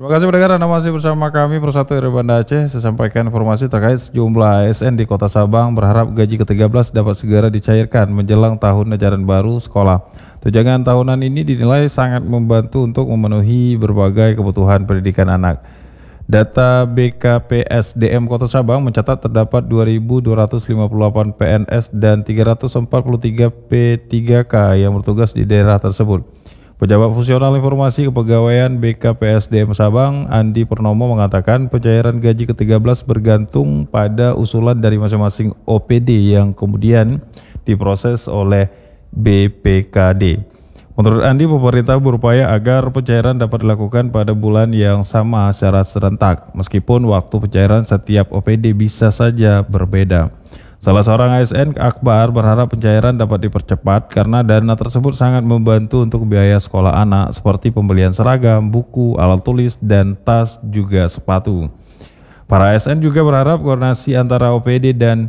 Terima kasih pendengar, Anda masih bersama kami Persatu RW Banda Aceh. Saya sampaikan informasi terkait sejumlah ASN di Kota Sabang berharap gaji ke-13 dapat segera dicairkan menjelang tahun ajaran baru sekolah. Tunjangan tahunan ini dinilai sangat membantu untuk memenuhi berbagai kebutuhan pendidikan anak. Data BKPSDM Kota Sabang mencatat terdapat 2.258 PNS dan 343 P3K yang bertugas di daerah tersebut. Pejabat Fungsional Informasi Kepegawaian BKPSDM Sabang, Andi Purnomo mengatakan pencairan gaji ke-13 bergantung pada usulan dari masing-masing OPD yang kemudian diproses oleh BPKD. Menurut Andi, pemerintah berupaya agar pencairan dapat dilakukan pada bulan yang sama secara serentak, meskipun waktu pencairan setiap OPD bisa saja berbeda. Salah seorang ASN, Akbar, berharap pencairan dapat dipercepat karena dana tersebut sangat membantu untuk biaya sekolah anak seperti pembelian seragam, buku, alat tulis, dan tas juga sepatu. Para ASN juga berharap koordinasi antara OPD dan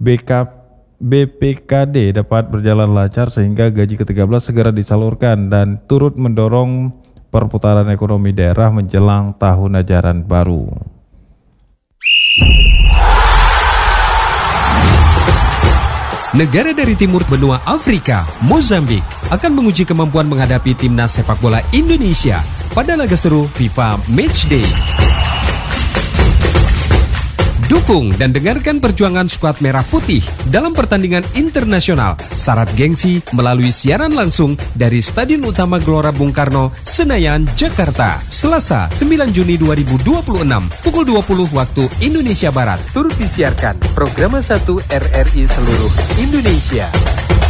BPKD dapat berjalan lancar sehingga gaji ke-13 segera disalurkan dan turut mendorong perputaran ekonomi daerah menjelang tahun ajaran baru. Negara dari timur benua Afrika, Mozambik, akan menguji kemampuan menghadapi timnas sepak bola Indonesia pada laga seru FIFA Matchday. Dukung dan dengarkan perjuangan skuad Merah Putih dalam pertandingan internasional syarat gengsi melalui siaran langsung dari Stadion Utama Gelora Bung Karno, Senayan, Jakarta. Selasa 9 Juni 2026, pukul 20 waktu Indonesia Barat. Turut disiarkan program 1 RRI seluruh Indonesia.